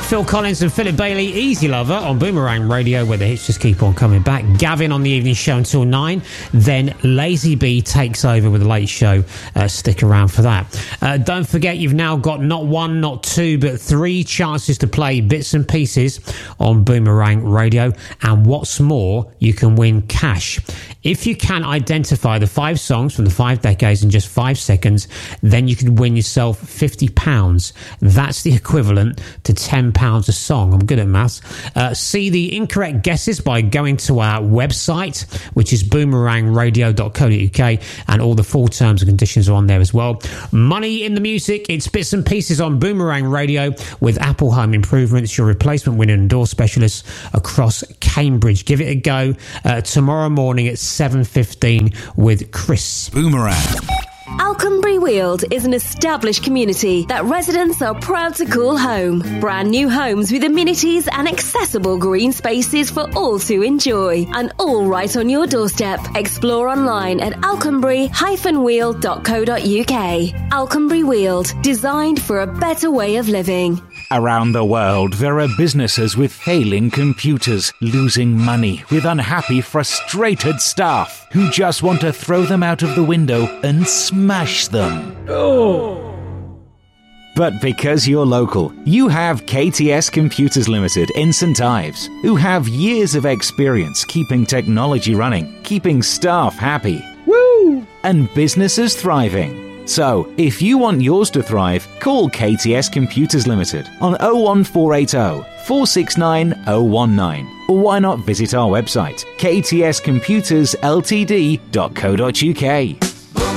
Phil Collins and Philip Bailey, Easy Lover on Boomerang Radio, where the hits just keep on coming back. Gavin on the evening show until 9. Then Lazy B takes over with the late show. Stick around for that. Don't forget, you've now got not one, not two, but 3 chances to play bits and pieces on Boomerang Radio. And what's more, you can win cash. If you can identify the 5 songs from the 5 decades in just 5 seconds, then you can win yourself £50. That's the equivalent to £10 a song. I'm good at maths. See the incorrect guesses by going to our website, which is boomerangradio.co.uk, and all the full terms and conditions are on there as well. Money in the music, it's bits and pieces on Boomerang Radio with Apple Home Improvements, your replacement window and door specialists across Cambridge. Give it a go tomorrow morning at 7:15 with Chris. Boomerang. Alconbury Weald is an established community that residents are proud to call home. Brand new homes with amenities and accessible green spaces for all to enjoy. And all right on your doorstep. Explore online at alconbury-weald.co.uk. Alconbury Weald, designed for a better way of living. Around the world, there are businesses with failing computers, losing money, with unhappy, frustrated staff who just want to throw them out of the window and smash them. Oh. But because you're local, you have KTS Computers Limited in St Ives, who have years of experience keeping technology running, keeping staff happy, woo, and businesses thriving. So, if you want yours to thrive, call KTS Computers Limited on 01480 469 019. Or why not visit our website, ktscomputersltd.co.uk.